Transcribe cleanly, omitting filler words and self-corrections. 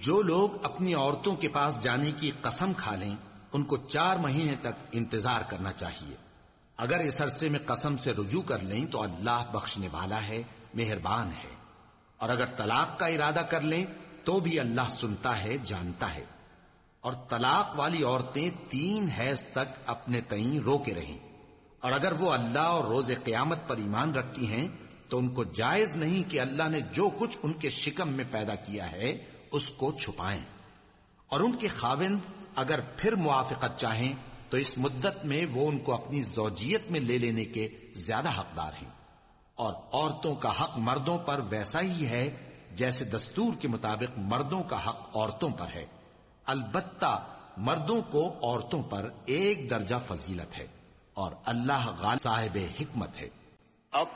जो लोग अपनी औरतों के पास जाने की कसम खा लें, उनको 4 महीने तक इंतजार करना चाहिए। अगर इस अरसे में कसम से रुजू कर लें तो अल्लाह बख्शने वाला है, मेहरबान है। और अगर तलाक का इरादा कर लें तो भी अल्लाह सुनता है, जानता है। और तलाक वाली औरतें 3 हैज तक अपने तईं रोके रहें। और अगर वो अल्लाह और रोजे क़यामत पर ईमान रखती हैं तो उनको जायज नहीं कि अल्लाह ने जो कुछ उनके शिकम में पैदा किया है उसको छुपाएं। और उनके खाविंद अगर फिर मुआफ़िक़त चाहें तो इस मुद्दत में वो उनको अपनी ज़ौजियत में ले लेने के ज्यादा हकदार हैं। और औरतों का हक मर्दों पर वैसा ही है जैसे दस्तूर के मुताबिक मर्दों का हक औरतों पर है। अलबत्ता मर्दों को औरतों पर एक दर्जा फजीलत है और अल्लाह गालिब साहिब हिकमत है।